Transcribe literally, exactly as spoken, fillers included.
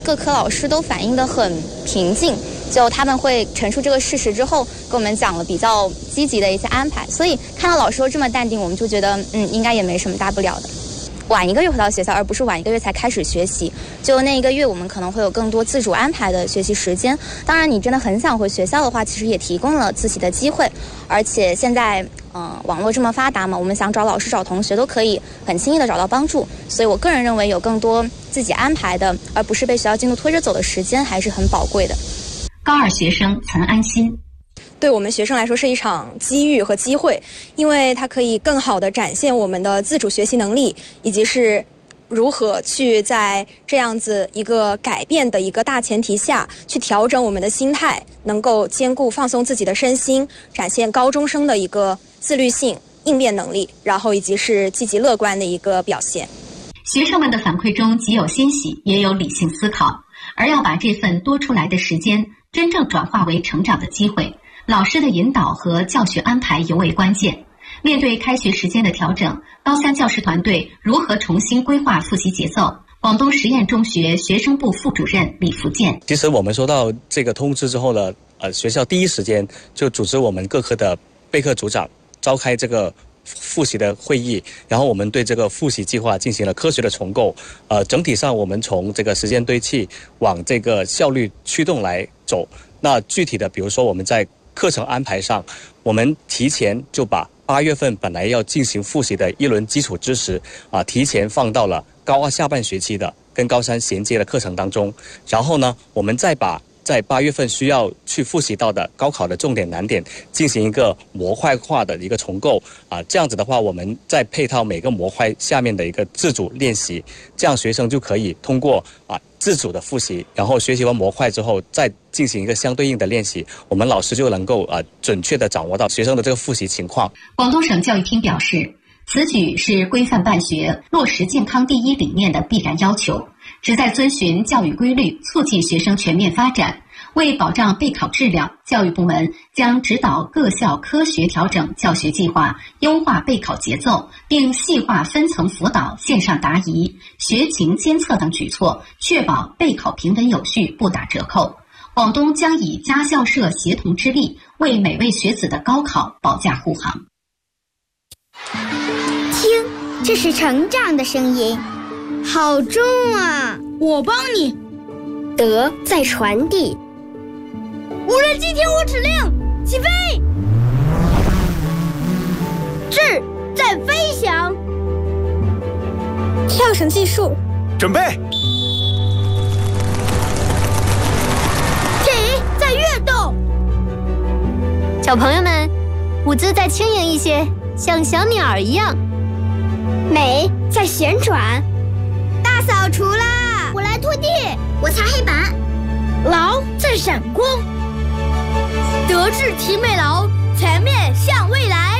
各科老师都反应得很平静，就他们会陈述这个事实之后，跟我们讲了比较积极的一些安排。所以看到老师都这么淡定，我们就觉得嗯，应该也没什么大不了的。晚一个月回到学校，而不是晚一个月才开始学习，就那一个月我们可能会有更多自主安排的学习时间。当然你真的很想回学校的话，其实也提供了自习的机会。而且现在呃网络这么发达嘛，我们想找老师找同学都可以很轻易的找到帮助。所以我个人认为有更多自己安排的，而不是被学校进度拖着走的时间还是很宝贵的。 高二学生岑安心， 对我们学生来说是一场机遇和机会，因为它可以更好地展现我们的自主学习能力，以及是如何去在这样子一个改变的一个大前提下去调整我们的心态，能够兼顾放松自己的身心，展现高中生的一个自律性、应变能力，然后以及是积极乐观的一个表现。 学生们的反馈中既有欣喜，也有理性思考，而要把这份多出来的时间真正转化为成长的机会，老师的引导和教学安排尤为关键。面对开学时间的调整，高三教师团队如何重新规划复习节奏？广东实验中学学生部副主任李福建， 其实我们收到这个通知之后呢，呃，学校第一时间就组织我们各科的备课组长召开这个复习的会议，然后我们对这个复习计划进行了科学的重构。呃，整体上我们从这个时间堆砌往这个效率驱动来走。那具体的，比如说我们在课程安排上，我们提前就把八月份本来要进行复习的一轮基础知识啊，提前放到了高二下半学期的跟高三衔接的课程当中。然后呢，我们再把在八月份需要去复习到的高考的重点难点进行一个模块化的一个重构啊，这样子的话，我们再配套每个模块下面的一个自主练习，这样学生就可以通过啊自主的复习，然后学习完模块之后再进行一个相对应的练习，我们老师就能够啊准确的掌握到学生的这个复习情况。 广东省教育厅表示，此举是规范办学、落实健康第一理念的必然要求，旨在遵循教育规律，促进学生全面发展。为保障备考质量，教育部门将指导各校科学调整教学计划，优化备考节奏，并细化分层辅导、线上答疑、学情监测等举措，确保备考平稳有序，不打折扣。广东将以家校社协同之力，为每位学子的高考保驾护航。 听，这是成长的声音，好重啊！ 我帮你。 德在传递。 无人机听我指令，起飞！ 智在飞翔。 跳绳计数， 准备。 体在跃动。 小朋友们，舞姿再轻盈一些，像小鸟一样。 美在旋转。大扫除啦！我来拖地，我擦黑板。 劳在闪光。德智体美劳，全面向未来。